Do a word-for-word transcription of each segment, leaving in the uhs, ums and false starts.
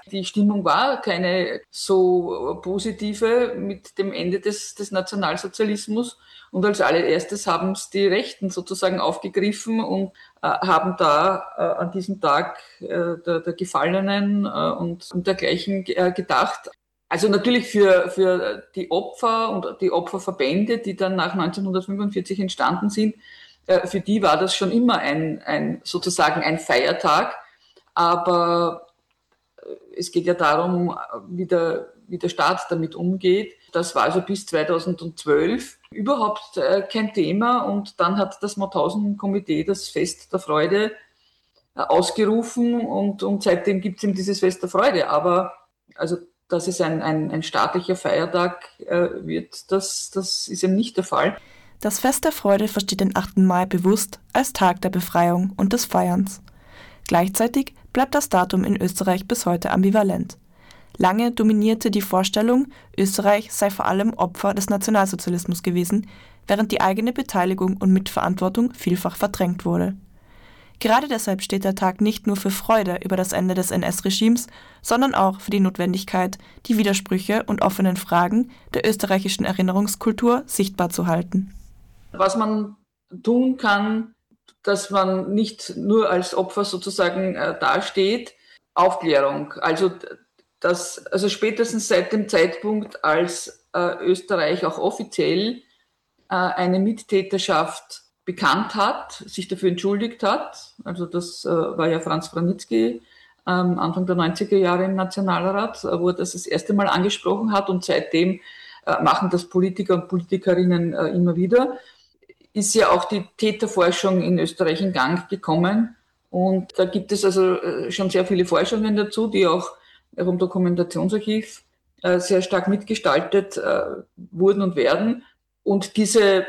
Die Stimmung war keine so positive mit dem Ende des, des Nationalsozialismus. Und als allererstes haben es die Rechten sozusagen aufgegriffen und äh, haben da äh, an diesem Tag äh, der, der Gefallenen äh, und, und dergleichen äh, gedacht. Also natürlich für, für die Opfer und die Opferverbände, die dann nach neunzehnhundertfünfundvierzig entstanden sind, äh, für die war das schon immer ein, ein sozusagen ein Feiertag. Aber es geht ja darum, wie der, wie der Staat damit umgeht. Das war also bis zweitausendzwölf überhaupt äh, kein Thema. Und dann hat das Mauthausen-Komitee das Fest der Freude äh, ausgerufen. Und, und seitdem gibt es eben dieses Fest der Freude. Aber also, dass es ein, ein, ein staatlicher Feiertag äh, wird, das, das ist eben nicht der Fall. Das Fest der Freude versteht den achten Mai bewusst als Tag der Befreiung und des Feierns. Gleichzeitig bleibt das Datum in Österreich bis heute ambivalent. Lange dominierte die Vorstellung, Österreich sei vor allem Opfer des Nationalsozialismus gewesen, während die eigene Beteiligung und Mitverantwortung vielfach verdrängt wurde. Gerade deshalb steht der Tag nicht nur für Freude über das Ende des N S-Regimes, sondern auch für die Notwendigkeit, die Widersprüche und offenen Fragen der österreichischen Erinnerungskultur sichtbar zu halten. Was man tun kann, dass man nicht nur als Opfer sozusagen äh, dasteht, Aufklärung. Also, dass, also spätestens seit dem Zeitpunkt, als äh, Österreich auch offiziell äh, eine Mittäterschaft bekannt hat, sich dafür entschuldigt hat, also das äh, war ja Franz Branitzky ähm, Anfang der neunziger Jahre im Nationalrat, äh, wo er das das erste Mal angesprochen hat, und seitdem äh, machen das Politiker und Politikerinnen äh, immer wieder, ist ja auch die Täterforschung in Österreich in Gang gekommen. Und da gibt es also schon sehr viele Forschungen dazu, die auch vom Dokumentationsarchiv sehr stark mitgestaltet wurden und werden. Und diese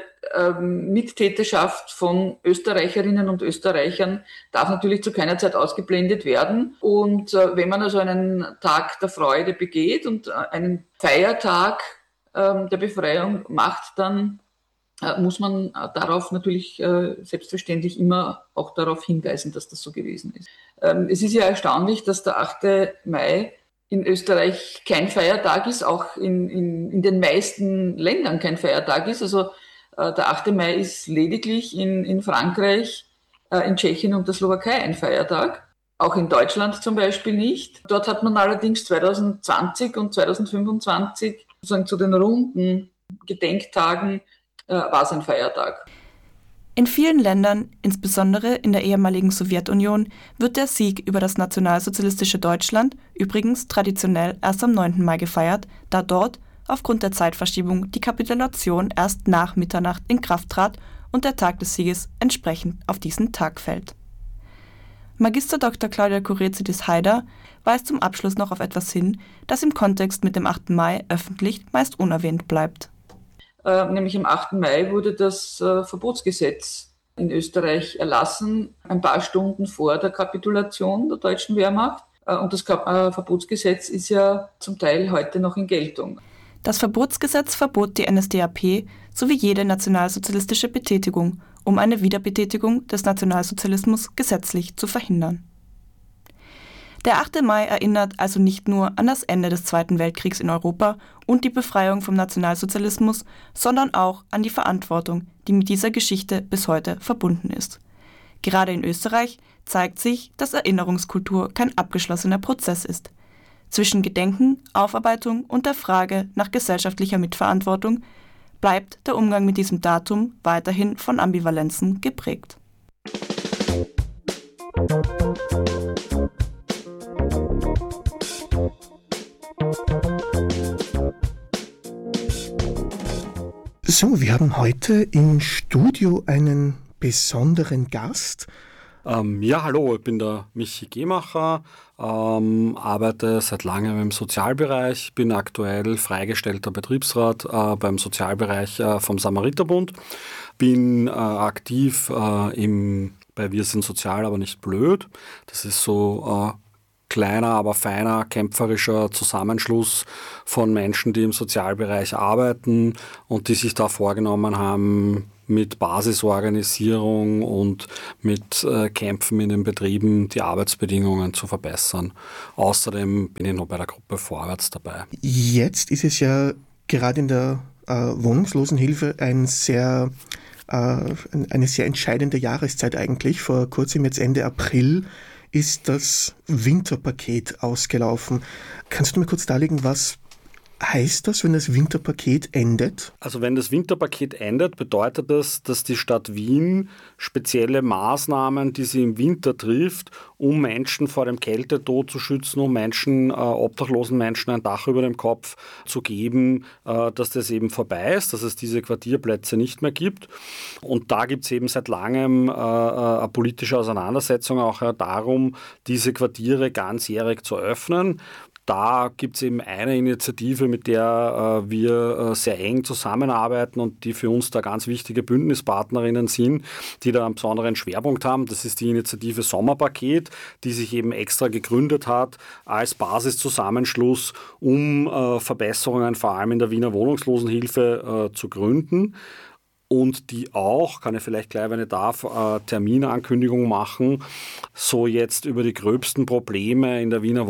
Mittäterschaft von Österreicherinnen und Österreichern darf natürlich zu keiner Zeit ausgeblendet werden. Und wenn man also einen Tag der Freude begeht und einen Feiertag der Befreiung macht, dann muss man darauf natürlich äh, selbstverständlich immer auch darauf hinweisen, dass das so gewesen ist. Ähm, es ist ja erstaunlich, dass der achte Mai in Österreich kein Feiertag ist, auch in, in, in den meisten Ländern kein Feiertag ist. Also äh, der achte Mai ist lediglich in, in Frankreich, äh, in Tschechien und der Slowakei ein Feiertag. Auch in Deutschland zum Beispiel nicht. Dort hat man allerdings zweitausendzwanzig und zweitausendfünfundzwanzig sozusagen zu den runden Gedenktagen war es ein Feiertag. In vielen Ländern, insbesondere in der ehemaligen Sowjetunion, wird der Sieg über das nationalsozialistische Deutschland übrigens traditionell erst am neunten Mai gefeiert, da dort aufgrund der Zeitverschiebung die Kapitulation erst nach Mitternacht in Kraft trat und der Tag des Sieges entsprechend auf diesen Tag fällt. Magister Doktor Claudia Kuretsidis-Haider weist zum Abschluss noch auf etwas hin, das im Kontext mit dem achten Mai öffentlich meist unerwähnt bleibt. Äh, nämlich am achten Mai wurde das äh, Verbotsgesetz in Österreich erlassen, ein paar Stunden vor der Kapitulation der deutschen Wehrmacht. Äh, und das Kap- äh, Verbotsgesetz ist ja zum Teil heute noch in Geltung. Das Verbotsgesetz verbot die N S D A P sowie jede nationalsozialistische Betätigung, um eine Wiederbetätigung des Nationalsozialismus gesetzlich zu verhindern. Der achte Mai erinnert also nicht nur an das Ende des Zweiten Weltkriegs in Europa und die Befreiung vom Nationalsozialismus, sondern auch an die Verantwortung, die mit dieser Geschichte bis heute verbunden ist. Gerade in Österreich zeigt sich, dass Erinnerungskultur kein abgeschlossener Prozess ist. Zwischen Gedenken, Aufarbeitung und der Frage nach gesellschaftlicher Mitverantwortung bleibt der Umgang mit diesem Datum weiterhin von Ambivalenzen geprägt. So, wir haben heute im Studio einen besonderen Gast. Ähm, ja, hallo, ich bin der Michi Gehmacher, ähm, arbeite seit langem im Sozialbereich, bin aktuell freigestellter Betriebsrat äh, beim Sozialbereich äh, vom Samariterbund, bin äh, aktiv äh, im, bei Wir sind sozial, aber nicht blöd. Das ist so äh, kleiner, aber feiner, kämpferischer Zusammenschluss von Menschen, die im Sozialbereich arbeiten und die sich da vorgenommen haben, mit Basisorganisierung und mit äh, Kämpfen in den Betrieben die Arbeitsbedingungen zu verbessern. Außerdem bin ich noch bei der Gruppe Vorwärts dabei. Jetzt ist es ja gerade in der äh, Wohnungslosenhilfe ein sehr, äh, eine sehr entscheidende Jahreszeit eigentlich. Vor kurzem, jetzt Ende April, ist das Winterpaket ausgelaufen. Kannst du mir kurz darlegen, was heißt das, wenn das Winterpaket endet? Also wenn das Winterpaket endet, bedeutet das, dass die Stadt Wien spezielle Maßnahmen, die sie im Winter trifft, um Menschen vor dem Kältetod zu schützen, um Menschen, äh, obdachlosen Menschen ein Dach über dem Kopf zu geben, äh, dass das eben vorbei ist, dass es diese Quartierplätze nicht mehr gibt. Und da gibt es eben seit langem äh, eine politische Auseinandersetzung auch äh, darum, diese Quartiere ganzjährig zu öffnen. Da gibt es eben eine Initiative, mit der äh, wir äh, sehr eng zusammenarbeiten und die für uns da ganz wichtige Bündnispartnerinnen sind, die da einen besonderen Schwerpunkt haben. Das ist die Initiative Sommerpaket, die sich eben extra gegründet hat als Basiszusammenschluss, um äh, Verbesserungen vor allem in der Wiener Wohnungslosenhilfe äh, zu gründen. Und die auch, kann ich vielleicht gleich, wenn ich darf, äh, Terminankündigung machen, so jetzt über die gröbsten Probleme in der Wiener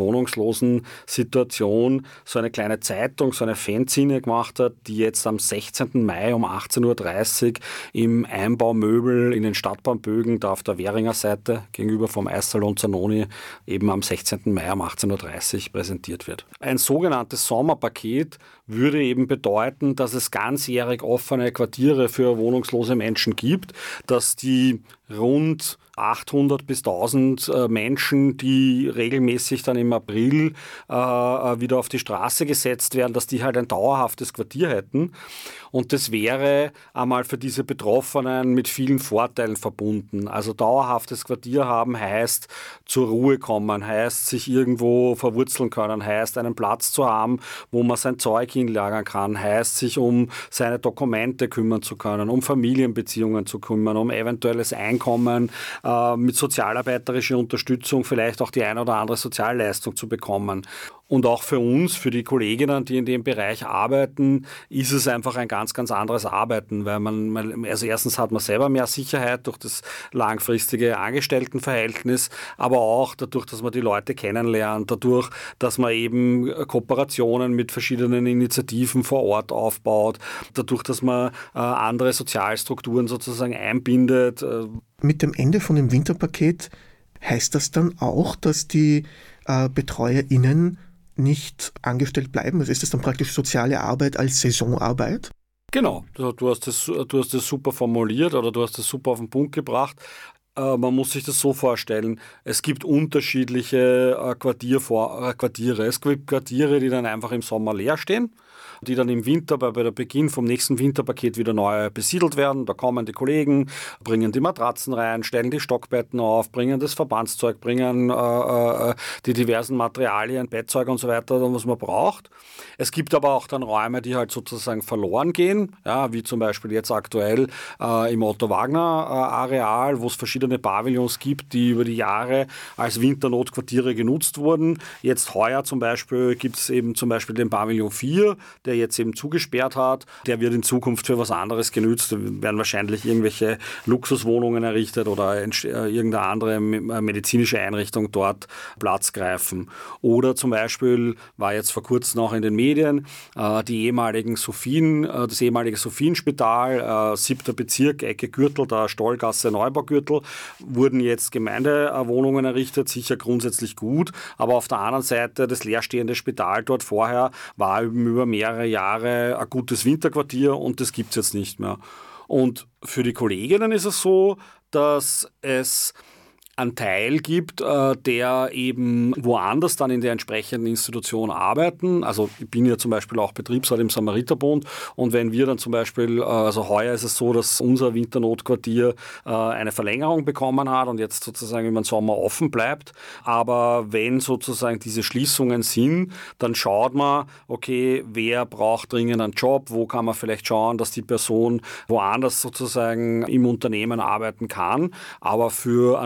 Wohnungslosensituation so eine kleine Zeitung, so eine Fanzine gemacht hat, die jetzt am sechzehnten Mai um achtzehn Uhr dreißig im Einbaumöbel in den Stadtbaumbögen, da auf der Währinger Seite gegenüber vom Eissalon Zanoni, eben am sechzehnten Mai um achtzehn Uhr dreißig präsentiert wird. Ein sogenanntes Sommerpaket würde eben bedeuten, dass es ganzjährig offene Quartiere für wohnungslose Menschen gibt, dass die rund achthundert bis tausend äh, Menschen, die regelmäßig dann im April äh, wieder auf die Straße gesetzt werden, dass die halt ein dauerhaftes Quartier hätten. Und das wäre einmal für diese Betroffenen mit vielen Vorteilen verbunden. Also dauerhaftes Quartier haben heißt zur Ruhe kommen, heißt sich irgendwo verwurzeln können, heißt einen Platz zu haben, wo man sein Zeug hinlagern kann, heißt sich um seine Dokumente kümmern zu können, um Familienbeziehungen zu kümmern, um eventuelles Einkommen, äh, mit sozialarbeiterischer Unterstützung vielleicht auch die eine oder andere Sozialleistung zu bekommen. Und auch für uns, für die Kolleginnen, die in dem Bereich arbeiten, ist es einfach ein ganz, ganz anderes Arbeiten, weil man, also erstens hat man selber mehr Sicherheit durch das langfristige Angestelltenverhältnis, aber auch dadurch, dass man die Leute kennenlernt, dadurch, dass man eben Kooperationen mit verschiedenen Initiativen vor Ort aufbaut, dadurch, dass man äh, andere Sozialstrukturen sozusagen einbindet. Mit dem Ende von dem Winterpaket heißt das dann auch, dass die äh, BetreuerInnen nicht angestellt bleiben? Also ist das dann praktisch soziale Arbeit als Saisonarbeit? Genau, du, du, hast das, du hast das super formuliert oder du hast das super auf den Punkt gebracht. Äh, man muss sich das so vorstellen, es gibt unterschiedliche äh, Quartiervor- äh, Quartiere. Es gibt Quartiere, die dann einfach im Sommer leer stehen, die dann im Winter bei, bei der Beginn vom nächsten Winterpaket wieder neu besiedelt werden. Da kommen die Kollegen, bringen die Matratzen rein, stellen die Stockbetten auf, bringen das Verbandszeug, bringen äh, äh, die diversen Materialien, Bettzeug und so weiter, was man braucht. Es gibt aber auch dann Räume, die halt sozusagen verloren gehen, ja, wie zum Beispiel jetzt aktuell äh, im Otto-Wagner-Areal, wo es verschiedene Pavillons gibt, die über die Jahre als Winternotquartiere genutzt wurden. Jetzt heuer zum Beispiel gibt es eben zum Beispiel den Pavillon vier, der jetzt eben zugesperrt hat. Der wird in Zukunft für was anderes genutzt. Da werden wahrscheinlich irgendwelche Luxuswohnungen errichtet oder irgendeine andere medizinische Einrichtung dort Platz greifen. Oder zum Beispiel war jetzt vor kurzem auch in den Medien äh, die ehemaligen Sophien, äh, das ehemalige Sophienspital, äh, siebter Bezirk, Ecke Gürtel, der Stollgasse, Neubaugürtel, wurden jetzt Gemeindewohnungen errichtet, sicher grundsätzlich gut, aber auf der anderen Seite das leerstehende Spital dort vorher war über mehrere Jahre ein gutes Winterquartier und das gibt es jetzt nicht mehr. Und für die Kolleginnen ist es so, dass es einen Teil gibt, der eben woanders dann in der entsprechenden Institution arbeiten. Also ich bin ja zum Beispiel auch Betriebsrat im Samariterbund und wenn wir dann zum Beispiel, also heuer ist es so, dass unser Winternotquartier eine Verlängerung bekommen hat und jetzt sozusagen über den Sommer offen bleibt. Aber wenn sozusagen diese Schließungen sind, dann schaut man, okay, wer braucht dringend einen Job, wo kann man vielleicht schauen, dass die Person woanders sozusagen im Unternehmen arbeiten kann, aber für einen relativ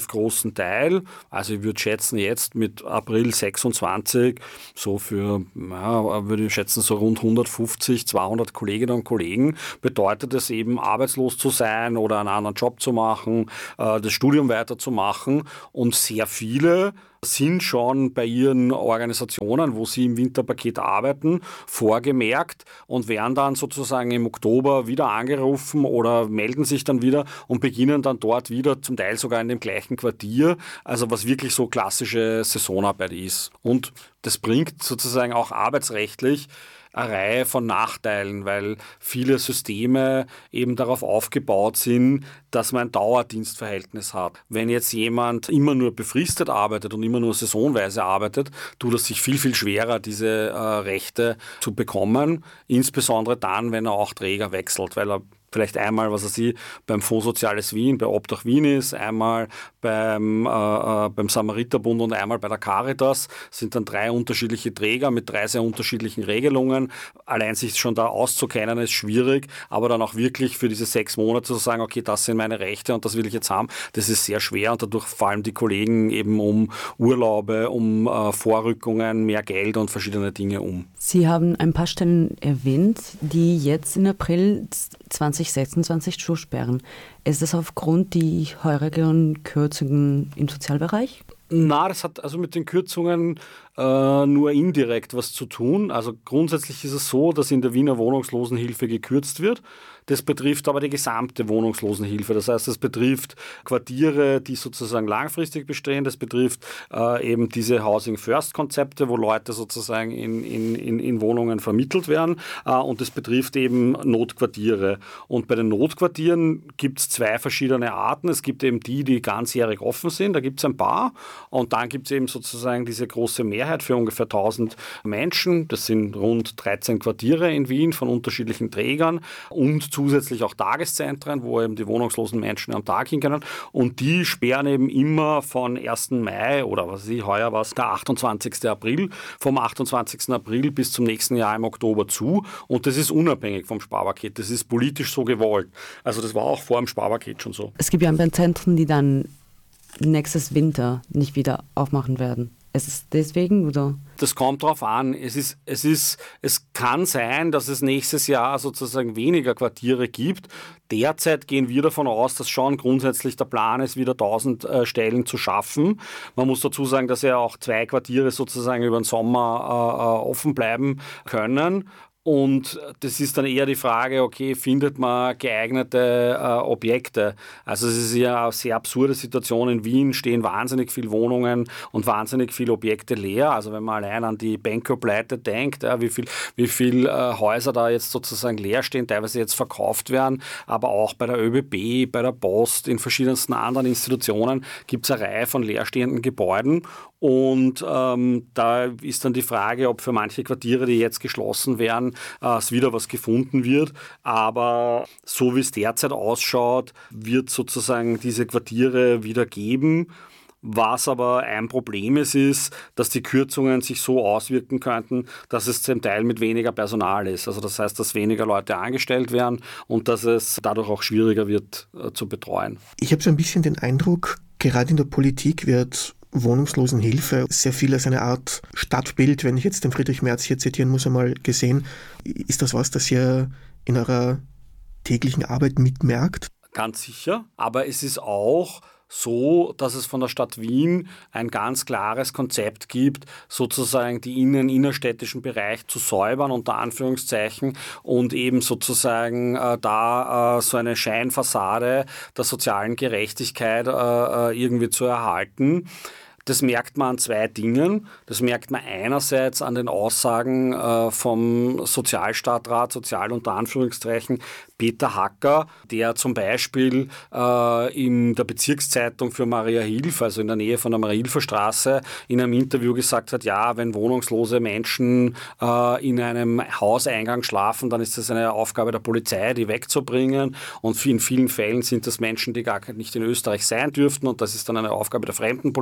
relativ großen Teil. Also ich würde schätzen, jetzt mit April sechsundzwanzig, so für, ja, würde ich schätzen, so rund hundertfünfzig, zweihundert Kolleginnen und Kollegen, bedeutet es eben, arbeitslos zu sein oder einen anderen Job zu machen, äh, das Studium weiterzumachen. Und sehr viele sind schon bei ihren Organisationen, wo sie im Winterpaket arbeiten, vorgemerkt und werden dann sozusagen im Oktober wieder angerufen oder melden sich dann wieder und beginnen dann dort wieder, zum Teil sogar in dem gleichen Quartier, also was wirklich so klassische Saisonarbeit ist. Und das bringt sozusagen auch arbeitsrechtlich eine Reihe von Nachteilen, weil viele Systeme eben darauf aufgebaut sind, dass man ein Dauerdienstverhältnis hat. Wenn jetzt jemand immer nur befristet arbeitet und immer nur saisonweise arbeitet, tut es sich viel, viel schwerer, diese äh, Rechte zu bekommen, insbesondere dann, wenn er auch Träger wechselt, weil er vielleicht einmal, was weiß ich, beim Fonds Soziales Wien, bei Obdach Wien ist, einmal beim, äh, beim Samariterbund und einmal bei der Caritas, sind dann drei unterschiedliche Träger mit drei sehr unterschiedlichen Regelungen. Allein sich schon da auszukennen ist schwierig, aber dann auch wirklich für diese sechs Monate zu sagen, okay, das sind meine Rechte und das will ich jetzt haben, das ist sehr schwer und dadurch fallen die Kollegen eben um Urlaube, um äh, Vorrückungen, mehr Geld und verschiedene Dinge um. Sie haben ein paar Stellen erwähnt, die jetzt im April zwanzig sechsundzwanzig zusperren. Ist das aufgrund die heurigen Kürzungen im Sozialbereich? Na, das hat also mit den Kürzungen äh, nur indirekt was zu tun. Also grundsätzlich ist es so, dass in der Wiener Wohnungslosenhilfe gekürzt wird. Das betrifft aber die gesamte Wohnungslosenhilfe. Das heißt, es betrifft Quartiere, die sozusagen langfristig bestehen. Das betrifft äh, eben diese Housing-First-Konzepte, wo Leute sozusagen in, in, in, in Wohnungen vermittelt werden. Äh, und das betrifft eben Notquartiere. Und bei den Notquartieren gibt es zwei verschiedene Arten. Es gibt eben die, die ganzjährig offen sind. Da gibt es ein paar. Und dann gibt es eben sozusagen diese große Mehrheit für ungefähr tausend Menschen. Das sind rund dreizehn Quartiere in Wien von unterschiedlichen Trägern und zusätzlich auch Tageszentren, wo eben die wohnungslosen Menschen am Tag hin können. Und die sperren eben immer von ersten Mai oder was weiß ich, heuer war es der achtundzwanzigsten April, vom achtundzwanzigsten April bis zum nächsten Jahr im Oktober zu. Und das ist unabhängig vom Sparpaket. Das ist politisch so gewollt. Also das war auch vor dem Sparpaket schon so. Es gibt ja ein paar Zentren, die dann nächstes Winter nicht wieder aufmachen werden. Ist es deswegen, oder? Das kommt drauf an. Es ist, es ist, es kann sein, dass es nächstes Jahr sozusagen weniger Quartiere gibt. Derzeit gehen wir davon aus, dass schon grundsätzlich der Plan ist, wieder tausend äh, Stellen zu schaffen. Man muss dazu sagen, dass ja auch zwei Quartiere sozusagen über den Sommer äh, offen bleiben können. Und das ist dann eher die Frage, okay, findet man geeignete äh, Objekte? Also es ist ja eine sehr absurde Situation. In Wien stehen wahnsinnig viele Wohnungen und wahnsinnig viele Objekte leer. Also wenn man allein an die Benko-Pleite denkt, ja, wie viel, wie viel äh, Häuser da jetzt sozusagen leer stehen, teilweise jetzt verkauft werden, aber auch bei der ÖBB, bei der Post, in verschiedensten anderen Institutionen gibt es eine Reihe von leerstehenden Gebäuden. Und ähm, da ist dann die Frage, ob für manche Quartiere, die jetzt geschlossen werden, äh, es wieder was gefunden wird. Aber so wie es derzeit ausschaut, wird sozusagen diese Quartiere wieder geben. Was aber ein Problem ist, ist, dass die Kürzungen sich so auswirken könnten, dass es zum Teil mit weniger Personal ist. Also das heißt, dass weniger Leute angestellt werden und dass es dadurch auch schwieriger wird äh, zu betreuen. Ich habe so ein bisschen den Eindruck, gerade in der Politik wird Wohnungslosenhilfe sehr viel als eine Art Stadtbild, wenn ich jetzt den Friedrich Merz hier zitieren muss, einmal gesehen. Ist das was, das ihr in eurer täglichen Arbeit mitmerkt? Ganz sicher, aber es ist auch so, dass es von der Stadt Wien ein ganz klares Konzept gibt, sozusagen die innen innerstädtischen Bereich zu säubern, unter Anführungszeichen, und eben sozusagen äh, da äh, so eine Scheinfassade der sozialen Gerechtigkeit äh, irgendwie zu erhalten. Das merkt man an zwei Dingen. Das merkt man einerseits an den Aussagen äh, vom Sozialstadtrat, Sozial unter Anführungszeichen, Peter Hacker, der zum Beispiel äh, in der Bezirkszeitung für Mariahilf, also in der Nähe von der Mariahilfer in einem Interview gesagt hat, ja, wenn wohnungslose Menschen äh, in einem Hauseingang schlafen, dann ist das eine Aufgabe der Polizei, die wegzubringen. Und in vielen Fällen sind das Menschen, die gar nicht in Österreich sein dürften, und das ist dann eine Aufgabe der Fremdenpolizei,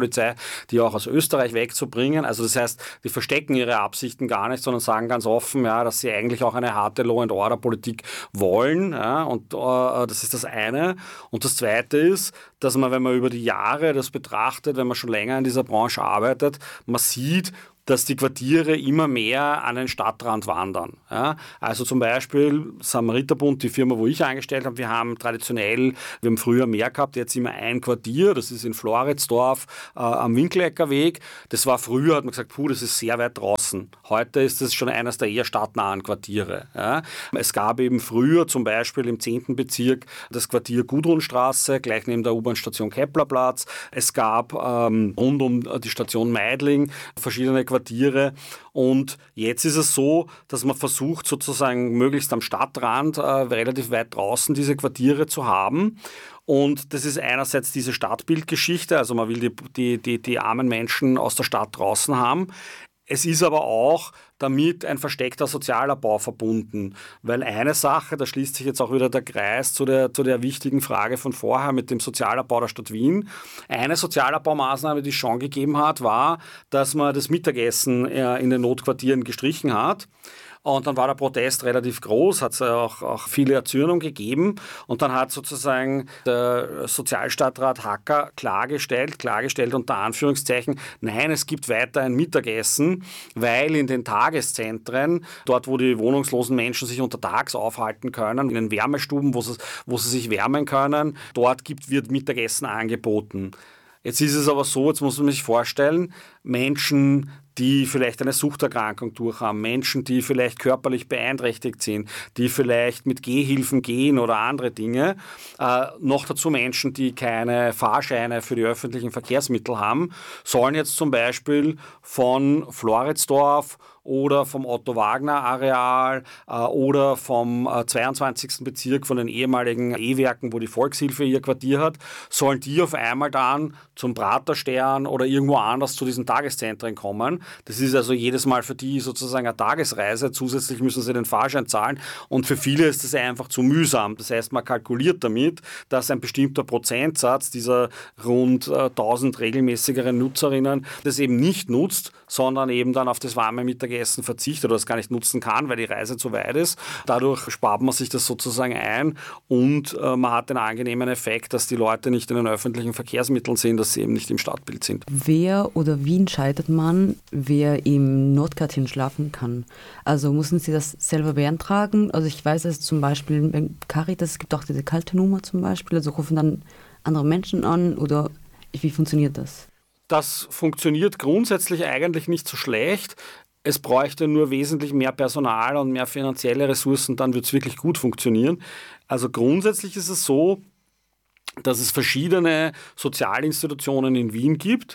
die auch aus Österreich wegzubringen. Also das heißt, die verstecken ihre Absichten gar nicht, sondern sagen ganz offen, ja, dass sie eigentlich auch eine harte Law-and-Order-Politik wollen. Ja, und äh, das ist das eine. Und das zweite ist, dass man, wenn man über die Jahre das betrachtet, wenn man schon länger in dieser Branche arbeitet, man sieht, dass die Quartiere immer mehr an den Stadtrand wandern. Ja, also zum Beispiel Samariterbund, die Firma, wo ich angestellt habe, wir haben traditionell, wir haben früher mehr gehabt, jetzt immer ein Quartier, das ist in Floridsdorf äh, am Winkeleckerweg. Das war früher, hat man gesagt, puh, das ist sehr weit draußen. Heute ist das schon eines der eher stadtnahen Quartiere. Ja. Es gab eben früher zum Beispiel im zehnten Bezirk das Quartier Gudrunstraße, gleich neben der U-Bahn-Station Keplerplatz. Es gab ähm, rund um die Station Meidling verschiedene Quartiere. Und jetzt ist es so, dass man versucht, sozusagen möglichst am Stadtrand, äh, relativ weit draußen diese Quartiere zu haben. Und das ist einerseits diese Stadtbildgeschichte, also man will die, die, die, die armen Menschen aus der Stadt draußen haben. Es ist aber auch damit ein versteckter Sozialabbau verbunden, weil eine Sache, da schließt sich jetzt auch wieder der Kreis zu der, zu der wichtigen Frage von vorher mit dem Sozialabbau der Stadt Wien. Eine Sozialabbaumaßnahme, die es schon gegeben hat, war, dass man das Mittagessen in den Notquartieren gestrichen hat. Und dann war der Protest relativ groß, hat es auch, auch viele Erzürnungen gegeben. Und dann hat sozusagen der Sozialstadtrat Hacker klargestellt, klargestellt unter Anführungszeichen, nein, es gibt weiter ein Mittagessen, weil in den Tageszentren, dort wo die wohnungslosen Menschen sich untertags aufhalten können, in den Wärmestuben, wo sie, wo sie sich wärmen können, dort gibt, wird Mittagessen angeboten. Jetzt ist es aber so, jetzt muss man sich vorstellen, Menschen, die vielleicht eine Suchterkrankung durchhaben, Menschen, die vielleicht körperlich beeinträchtigt sind, die vielleicht mit Gehhilfen gehen oder andere Dinge, äh, noch dazu Menschen, die keine Fahrscheine für die öffentlichen Verkehrsmittel haben, sollen jetzt zum Beispiel von Floridsdorf oder vom Otto-Wagner-Areal äh, oder vom äh, zweiundzwanzigsten Bezirk von den ehemaligen E-Werken, wo die Volkshilfe ihr Quartier hat, sollen die auf einmal dann zum Praterstern oder irgendwo anders zu diesen Tageszentren kommen. Das ist also jedes Mal für die sozusagen eine Tagesreise. Zusätzlich müssen sie den Fahrschein zahlen und für viele ist das einfach zu mühsam. Das heißt, man kalkuliert damit, dass ein bestimmter Prozentsatz dieser rund äh, tausend regelmäßigeren Nutzerinnen das eben nicht nutzt, sondern eben dann auf das warme Mittagessen verzichtet oder das gar nicht nutzen kann, weil die Reise zu weit ist. Dadurch spart man sich das sozusagen ein und äh, man hat den angenehmen Effekt, dass die Leute nicht in den öffentlichen Verkehrsmitteln sind, dass sie eben nicht im Stadtbild sind. Wer oder wie entscheidet man, wer im Notquartier schlafen kann? Also müssen Sie das selber beantragen? Also ich weiß, dass zum Beispiel bei Caritas, es gibt auch diese kalte Nummer zum Beispiel, also rufen dann andere Menschen an oder wie funktioniert das? Das funktioniert grundsätzlich eigentlich nicht so schlecht. Es bräuchte nur wesentlich mehr Personal und mehr finanzielle Ressourcen, dann wird es wirklich gut funktionieren. Also grundsätzlich ist es so, dass es verschiedene Sozialinstitutionen in Wien gibt,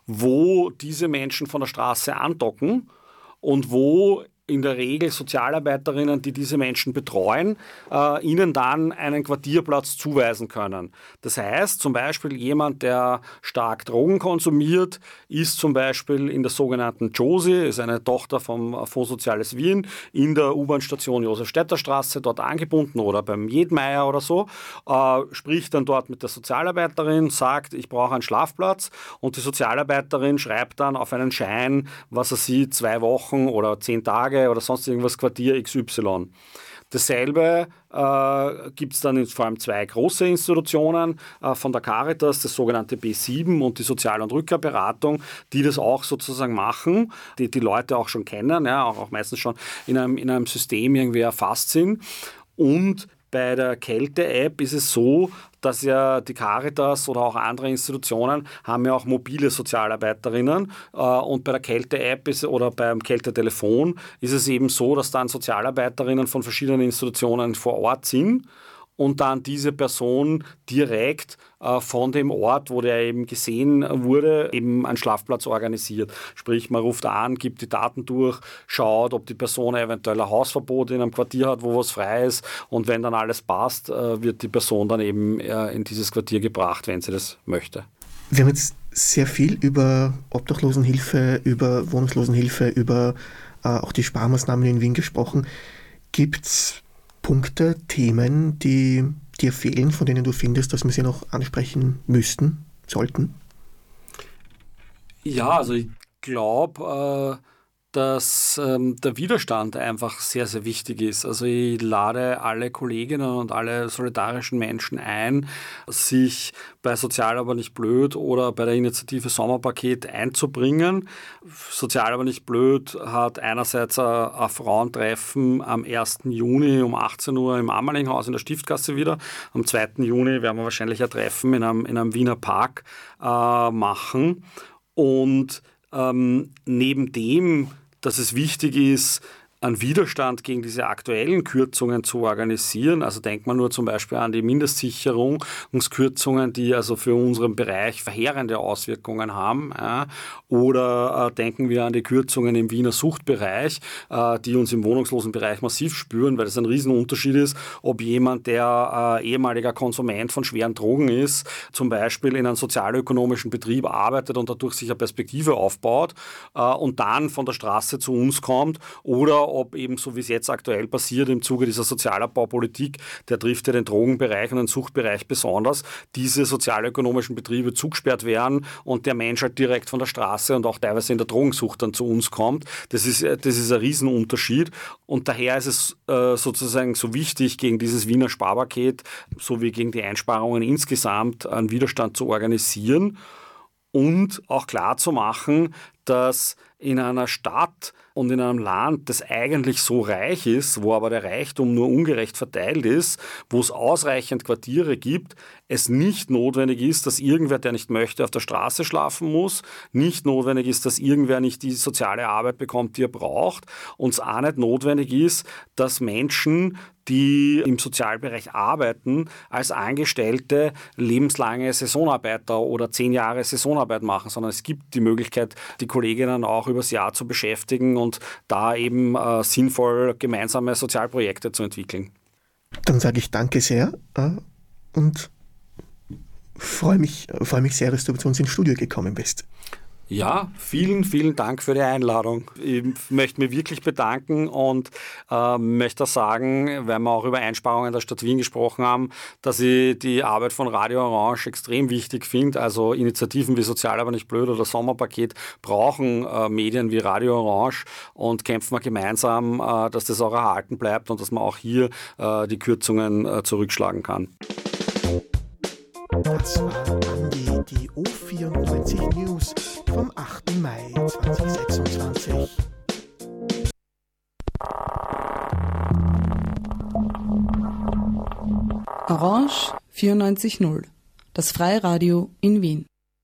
wo diese Menschen von der Straße andocken und wo in der Regel Sozialarbeiterinnen, die diese Menschen betreuen, äh, ihnen dann einen Quartierplatz zuweisen können. Das heißt, zum Beispiel jemand, der stark Drogen konsumiert, ist zum Beispiel in der sogenannten Josie, ist eine Tochter vom Fonds Soziales Wien, in der U-Bahn-Station Josef-Stetter-Straße dort angebunden oder beim Jedmeier oder so, äh, spricht dann dort mit der Sozialarbeiterin, sagt, ich brauche einen Schlafplatz und die Sozialarbeiterin schreibt dann auf einen Schein, was er sieht, zwei Wochen oder zehn Tage oder sonst irgendwas, Quartier X Y. Dasselbe äh, gibt es dann in vor allem zwei große Institutionen äh, von der Caritas, das sogenannte B sieben und die Sozial- und Rückkehrberatung, die das auch sozusagen machen, die die Leute auch schon kennen, ja, auch, auch meistens schon in einem, in einem System irgendwie erfasst sind. Und bei der Kälte-App ist es so, dass ja die Caritas oder auch andere Institutionen haben ja auch mobile Sozialarbeiterinnen und bei der Kälte-App ist, oder beim Kältetelefon ist es eben so, dass dann Sozialarbeiterinnen von verschiedenen Institutionen vor Ort sind und dann diese Person direkt äh, von dem Ort, wo der eben gesehen wurde, eben einen Schlafplatz organisiert. Sprich, man ruft an, gibt die Daten durch, schaut, ob die Person eventuell ein Hausverbot in einem Quartier hat, wo was frei ist und wenn dann alles passt, äh, wird die Person dann eben äh, in dieses Quartier gebracht, wenn sie das möchte. Wir haben jetzt sehr viel über Obdachlosenhilfe, über Wohnungslosenhilfe, über äh, auch die Sparmaßnahmen in Wien gesprochen. Gibt es Punkte, Themen, die dir fehlen, von denen du findest, dass wir sie noch ansprechen müssten, sollten? Ja, also ich glaube, äh, dass ähm, der Widerstand einfach sehr, sehr wichtig ist. Also ich lade alle Kolleginnen und alle solidarischen Menschen ein, sich bei Sozial aber nicht blöd oder bei der Initiative Sommerpaket einzubringen. Sozial aber nicht blöd hat einerseits ein, ein Frauentreffen am ersten Juni um achtzehn Uhr im Ammerlinghaus in der Stiftgasse wieder. Am zweiten Juni werden wir wahrscheinlich ein Treffen in einem, in einem Wiener Park äh, machen. Und ähm, neben dem, dass es wichtig ist, einen Widerstand gegen diese aktuellen Kürzungen zu organisieren. Also denkt man nur zum Beispiel an die Mindestsicherungskürzungen, die also für unseren Bereich verheerende Auswirkungen haben. Ja. Oder äh, denken wir an die Kürzungen im Wiener Suchtbereich, äh, die uns im Wohnungslosenbereich massiv spüren, weil es ein Riesenunterschied ist, ob jemand, der äh, ehemaliger Konsument von schweren Drogen ist, zum Beispiel in einem sozialökonomischen Betrieb arbeitet und dadurch sich eine Perspektive aufbaut äh, und dann von der Straße zu uns kommt, oder ob eben, so wie es jetzt aktuell passiert im Zuge dieser Sozialabbaupolitik, der trifft ja den Drogenbereich und den Suchtbereich besonders, diese sozialökonomischen Betriebe zugesperrt werden und der Mensch halt direkt von der Straße und auch teilweise in der Drogensucht dann zu uns kommt. Das ist, das ist ein Riesenunterschied und daher ist es äh, sozusagen so wichtig, gegen dieses Wiener Sparpaket sowie gegen die Einsparungen insgesamt einen Widerstand zu organisieren und auch klar zu machen, dass in einer Stadt und in einem Land, das eigentlich so reich ist, wo aber der Reichtum nur ungerecht verteilt ist, wo es ausreichend Quartiere gibt, es nicht notwendig ist, dass irgendwer, der nicht möchte, auf der Straße schlafen muss, nicht notwendig ist, dass irgendwer nicht die soziale Arbeit bekommt, die er braucht, und es auch nicht notwendig ist, dass Menschen, die im Sozialbereich arbeiten, als Angestellte lebenslange Saisonarbeiter oder zehn Jahre Saisonarbeit machen, sondern es gibt die Möglichkeit, die Kolleginnen auch übers Jahr zu beschäftigen und da eben äh, sinnvoll gemeinsame Sozialprojekte zu entwickeln. Dann sage ich danke sehr äh, und freue mich, freue mich sehr, dass du zu uns ins Studio gekommen bist. Ja, vielen, vielen Dank für die Einladung. Ich möchte mich wirklich bedanken und äh, möchte sagen, weil wir auch über Einsparungen der Stadt Wien gesprochen haben, dass ich die Arbeit von Radio Orange extrem wichtig finde. Also Initiativen wie Sozial aber nicht blöd oder Sommerpaket brauchen äh, Medien wie Radio Orange und kämpfen wir gemeinsam, äh, dass das auch erhalten bleibt und dass man auch hier äh, die Kürzungen äh, zurückschlagen kann. Das war Andi, die O vierundneunzig News vom achten Mai zweitausendsechsundzwanzig. Orange vierundneunzig null, das Freiradio in Wien.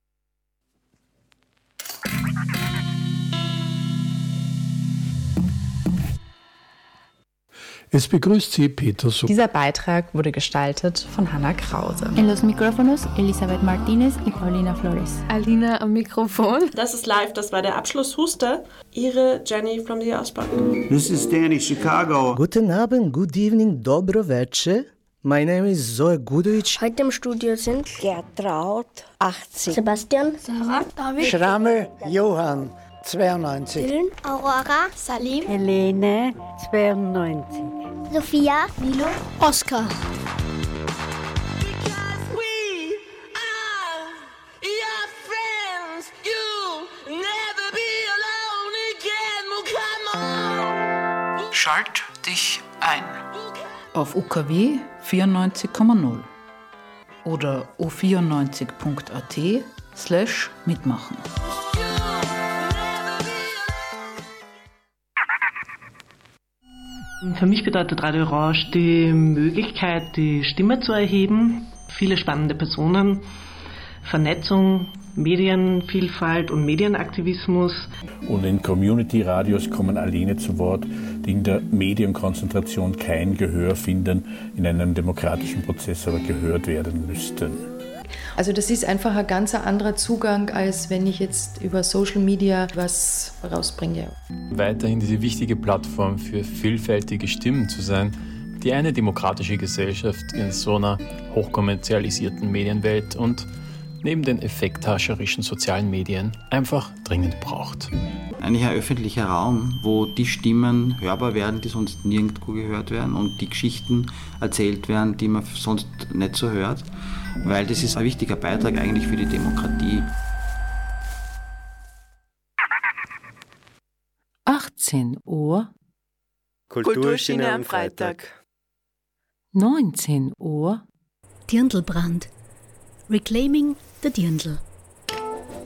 Es begrüßt Sie Peter Such. Dieser Beitrag wurde gestaltet von Hanna Krause. En los micrófonos Elisabeth Martinez y Paulina Flores. Alina am Mikrofon. Das ist live, das war der Abschlusshuster. Ihre Jenny from the Ausbank. This is Danny, Chicago. Guten Abend, good evening, dobro večer. My name is Zoe Gudovic. Heute im Studio sind Gertraud, achtzig. Sebastian, Sarah, David, Schrammel, Johann, zweiundneunzig. Dylan, Aurora, Salim, Helene, zweiundneunzig. Sophia, Milo, Oskar. Schalt dich ein. Auf U K W vierundneunzig Komma null oder o vierundneunzig punkt a t slash mitmachen. Für mich bedeutet Radio Orange die Möglichkeit, die Stimme zu erheben, viele spannende Personen, Vernetzung, Medienvielfalt und Medienaktivismus. Und in Community-Radios kommen alleine zu Wort, die in der Medienkonzentration kein Gehör finden, in einem demokratischen Prozess aber gehört werden müssten. Also das ist einfach ein ganz anderer Zugang, als wenn ich jetzt über Social Media was rausbringe. Weiterhin diese wichtige Plattform für vielfältige Stimmen zu sein, die eine demokratische Gesellschaft in so einer hochkommerzialisierten Medienwelt und neben den effekthascherischen sozialen Medien einfach dringend braucht. Eigentlich ein öffentlicher Raum, wo die Stimmen hörbar werden, die sonst nirgendwo gehört werden und die Geschichten erzählt werden, die man sonst nicht so hört, weil das ist ein wichtiger Beitrag eigentlich für die Demokratie. achtzehn Uhr Kulturschiene am Freitag. neunzehn Uhr Dirndlbrand. Reclaiming the Dirndl.